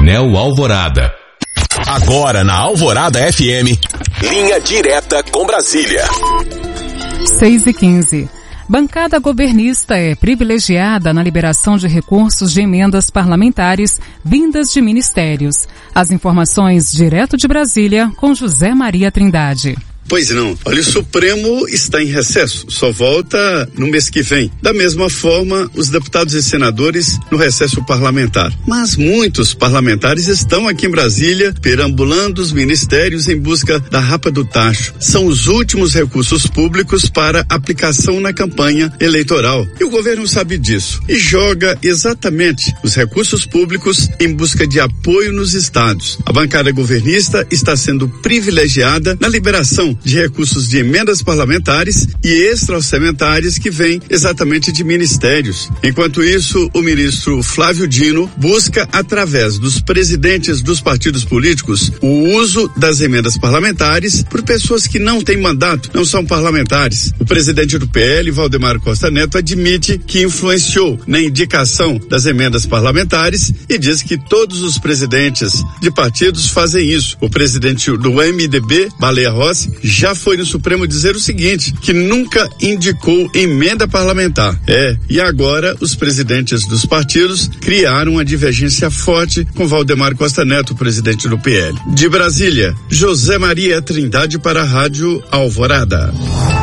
Painel Alvorada. Agora na Alvorada FM, linha direta com Brasília. 6h15. Bancada governista é privilegiada na liberação de recursos de emendas parlamentares vindas de ministérios. As informações direto de Brasília com José Maria Trindade. Pois não. Olha, o Supremo está em recesso, só volta no mês que vem. Da mesma forma, os deputados e senadores no recesso parlamentar. Mas muitos parlamentares estão aqui em Brasília, perambulando os ministérios em busca da rapa do tacho. São os últimos recursos públicos para aplicação na campanha eleitoral. E o governo sabe disso e joga exatamente os recursos públicos em busca de apoio nos estados. A bancada governista está sendo privilegiada na liberação de recursos de emendas parlamentares e extra-orçamentárias que vêm exatamente de ministérios. Enquanto isso, o ministro Flávio Dino busca, através dos presidentes dos partidos políticos, o uso das emendas parlamentares por pessoas que não têm mandato, não são parlamentares. O presidente do PL, Valdemar Costa Neto, admite que influenciou na indicação das emendas parlamentares e diz que todos os presidentes de partidos fazem isso. O presidente do MDB, Baleia Rossi, já foi no Supremo dizer o seguinte, que nunca indicou emenda parlamentar. E agora os presidentes dos partidos criaram uma divergência forte com Valdemar Costa Neto, presidente do PL. De Brasília, José Maria Trindade para a Rádio Alvorada.